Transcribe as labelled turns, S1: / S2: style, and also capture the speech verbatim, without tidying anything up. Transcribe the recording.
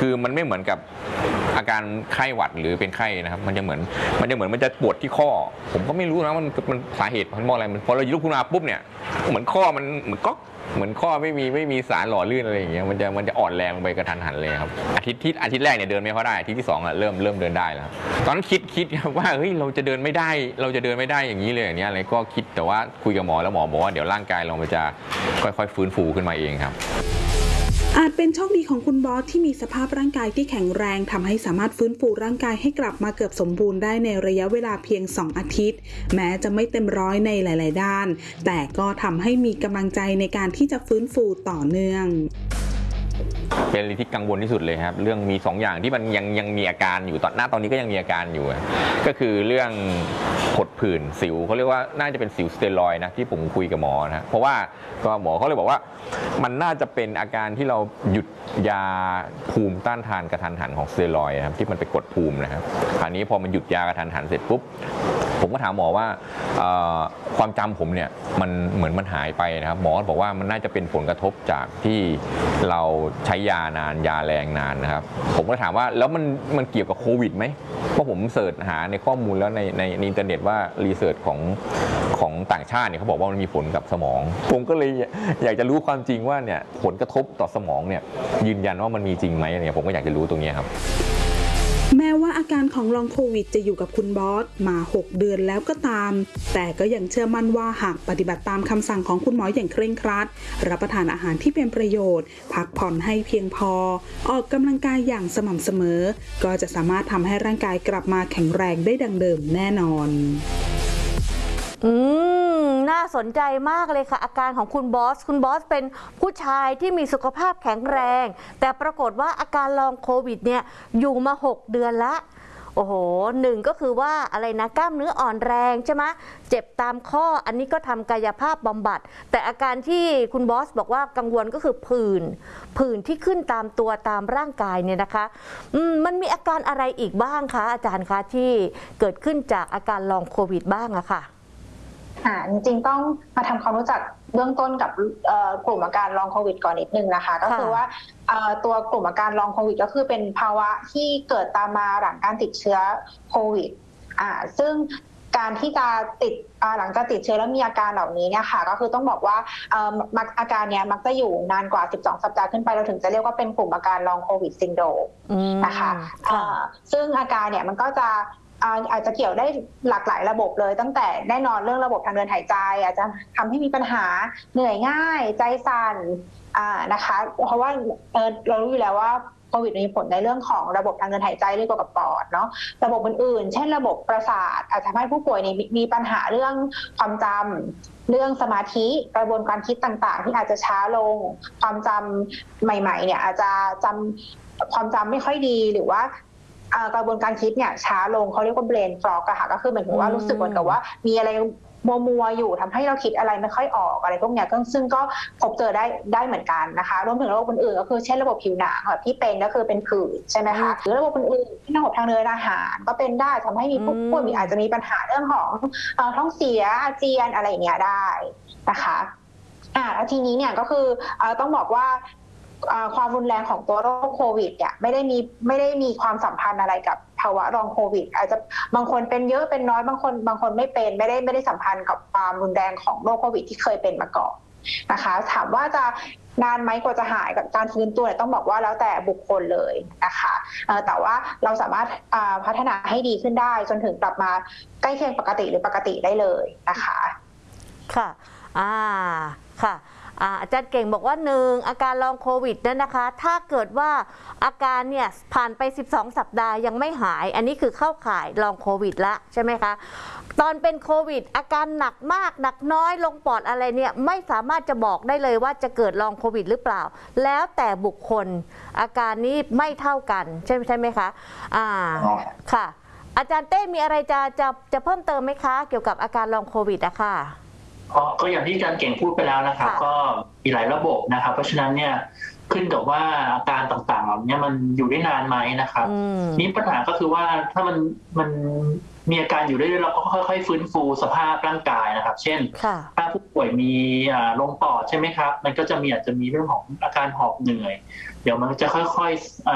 S1: คือมันไม่เหมือนกับอาการไข้หวัดหรือเป็นไข้นะครับมันจะเหมือนมันจะเหมือนมันจะปวดที่ข้อผมก็ไม่รู้นะมันมันสาเหตุมันมองอะไรมันพอเราลุกขึ้นมาปุ๊บเนี่ยเหมือนข้อมันเหมือนก๊อกเหมือนข้อไม่มีไม่มีสารหล่อลื่นอะไรอย่างเงี้ยมันจะมันจะอ่อนแรงไปกระทันหันเลยครับอาทิตย์ที่อาทิตย์แรกเนี่ยเดินไม่ค่อยได้อาทิตย์ที่สองอ่ะเริ่มเริ่มเดินได้แล้วตอนนั้นคิดคิดว่าเฮ้ยเราจะเดินไม่ได้เราจะเดินไม่ได้อย่างนี้เลยอย่างเงี้ยอะไรก็คิดแต่ว่าคุยกับหมอแล้วหมอบอกว่าเดี๋ยวร่างกายเรามันจะค่อยๆฟื้นฟูขึ้นมาเองครับ
S2: อาจเป็นโชคดีของคุณบอสที่มีสภาพร่างกายที่แข็งแรงทำให้สามารถฟื้นฟูร่างกายให้กลับมาเกือบสมบูรณ์ได้ในระยะเวลาเพียงสองอาทิตย์แม้จะไม่เต็มร้อยในหลายๆด้านแต่ก็ทำให้มีกำลังใจในการที่จะฟื้นฟูต่อเนื่อง
S1: เป็นอะไรที่กังวลที่สุดเลยครับเรื่องมีสองอย่างที่มันยังยังมีอาการอยู่ตอนหน้าตอนนี้ก็ยังมีอาการอยู่ก็คือเรื่องผดผื่นสิวเขาเรียกว่าน่าจะเป็นสิวสเตียรอยด์นะที่ผมคุยกับหมอนะเพราะว่าก็หมอเขาเลยบอกว่ามันน่าจะเป็นอาการที่เราหยุดยาภูมิต้านทานกระทันหันของสเตียรอยด์นะครับที่มันไปกดภูมินะครับคราวนี้พอมันหยุดยากระทันหันเสร็จปุ๊บผมก็ถามหมอว่าความจำผมเนี่ยมันเหมือนมันหายไปนะครับหมอบอกว่ามันน่าจะเป็นผลกระทบจากที่เราใช้ยานานยาแรงนานนะครับผมก็ถามว่าแล้วมันมันเกี่ยวกับโควิดไหมเพราะผมเสิร์ชหาในข้อมูลแล้วในในอินเทอร์เน็ตว่ารีเสิร์ชของของต่างชาติเนี่ยเขาบอกว่ามันมีผลกับสมองผมก็เลยอยากจะรู้ความจริงว่าเนี่ยผลกระทบต่อสมองเนี่ยยืนยันว่ามันมีจริงไหมเนี่ยผมก็อยากจะรู้ตรงนี้ครับ
S2: แม้ว่าอาการของลองโควิดจะอยู่กับคุณบอสมาหกเดือนแล้วก็ตามแต่ก็ยังเชื่อมั่นว่าหากปฏิบัติตามคำสั่งของคุณหมออย่างเคร่งครัดรับประทานอาหารที่เป็นประโยชน์พักผ่อนให้เพียงพอออกกำลังกายอย่างสม่ำเสมอก็จะสามารถทำให้ร่างกายกลับมาแข็งแรงได้ดังเดิมแน่นอน
S3: อืมน่าสนใจมากเลยค่ะอาการของคุณบอสคุณบอสเป็นผู้ชายที่มีสุขภาพแข็งแรงแต่ปรากฏว่าอาการลองโควิดเนี่ยอยู่มาหกเดือนละโอ้โหหนึ่งก็คือว่าอะไรนะกล้ามเนื้ออ่อนแรงใช่ไหมเจ็บตามข้ออันนี้ก็ทำกายภาพบำบัดแต่อาการที่คุณบอสบอกว่ากังวลก็คือผื่นผื่นที่ขึ้นตามตัวตามร่างกายเนี่ยนะคะอืมมันมีอาการอะไรอีกบ้างคะอาจารย์คะที่เกิดขึ้นจากอาการลองโควิดบ้างอะค่ะ
S4: อ่าจริงๆต้องมาทำความรู้จักเบื้องต้นกับกลุ่มอาการลองโควิดก่อนนิดนึงนะคะก็คือว่าตัวกลุ่มอาการลองโควิดก็คือเป็นภาวะที่เกิดตามมาหลังการติดเชื้อโควิดอ่าซึ่งการที่จะติดหลังจากติดเชื้อแล้วมีอาการเหล่านี้เนี่ยค่ะก็คือต้องบอกว่าอาการเนี้ยมักจะอยู่นานกว่าสิบสองสัปดาห์ขึ้นไปเราถึงจะเรียกว่าเป็นกลุ่มอาการลองโควิดซินโดรมนะคะซึ่งอาการเนี่ยมันก็จะอาจจะเกี่ยวได้หลากหลายระบบเลยตั้งแต่แน่นอนเรื่องระบบทางเดินหายใจอาจจะทำให้มีปัญหาเหนื่อยง่ายใจสั่นนะคะเพราะว่าเรารู้อยู่แล้วว่าโควิดมีผลในเรื่องของระบบทางเดินหายใจเรื่องเกี่ยวกับปอดเนาะระบบอื่นๆเช่นระบบประสาทอาจจะทำให้ผู้ป่วยมีปัญหาเรื่องความจำเรื่องสมาธิกระบวนการคิดต่างๆที่อาจจะช้าลงความจำใหม่ๆเนี่ยอาจจะจำความจำไม่ค่อยดีหรือว่ากระบวนการคิดเนี่ยช้าลงเขาเรียกว่า brain fog อะค่ะก็คือเหมือนกับว่ารู้สึกเหมือนกับว่ามีอะไรมัวมัวอยู่ทำให้เราคิดอะไรไม่ค่อยออกอะไรพวกเนี้ยซึ่งก็พบเจอได้ได้เหมือนกันนะคะรวมถึงระบบอื่นๆก็คือเช่นระบบผิวหนังแบบที่เป็นก็คือเป็นผื่นใช่ไหมคะหรือระบบอื่นๆที่ระบบทางเดินอาหารก็เป็นได้ทำให้มีผู้ป่วยมีอาจจะมีปัญหาเรื่องของท้องเสียอาเจียนอะไรอย่างเงี้ยได้นะคะอ่าแล้วทีนี้เนี่ยก็คือต้องบอกว่าความรุนแรงของตัวโรคโควิดเนี่ยไม่ได้มีไม่ได้มีความสัมพันธ์อะไรกับภาวะรองโควิดอาจจะบางคนเป็นเยอะเป็นน้อยบางคนบางคนไม่เป็นไม่ได้ไม่ได้สัมพันธ์กับความรุนแรงของโรคโควิดที่เคยเป็นมาก่อนนะคะถามว่าจะนานไหมกว่าจะหายกับการฟื้นตัวเนี่ยต้องบอกว่าแล้วแต่บุคคลเลยนะคะแต่ว่าเราสามารถพัฒนาให้ดีขึ้นได้จนถึงกลับมาใกล้เคียงปกติหรือปกติได้เลยนะคะ
S3: ค่ะอ่าค่ะอาจารย์เก่งบอกว่าหนึ่งอาการลองโควิดนั่นนะคะถ้าเกิดว่าอาการเนี่ยผ่านไปสิบสองสัปดาห์ยังไม่หายอันนี้คือเข้าข่ายลองโควิดละใช่ไหมคะตอนเป็นโควิดอาการหนักมากหนักน้อยลงปอดอะไรเนี่ยไม่สามารถจะบอกได้เลยว่าจะเกิดลองโควิดหรือเปล่าแล้วแต่บุคคลอาการนี้ไม่เท่ากันใช่ใช่ไหมคะอ่าค่ะอาจารย์เต้มีอะไรจะจะจะเพิ่มเติมไหมคะเกี่ยวกับอาการลองโควิดอะค่ะ
S5: ก็อย่างที่อาจารย์เก่งพูดไปแล้วนะครับก็มีหลายระบบนะครับเพราะฉะนั้นเนี่ยขึ้นกับว่าอาการต่างๆเหล่านี้มันอยู่ได้นานไหมนะครับนี่ปัญหาก็คือว่าถ้ามันมันมีอาการอยู่ได้เราก็ค่อยๆฟื้นฟูสภาพร่างกายนะครับเช่นถ้าผู้ป่วยมีลมปอดใช่ไหมครับมันก็จะมีอาจจะมีเรื่องของอาการหอบเหนื่อยเดี๋ยวมันจะค่อยๆ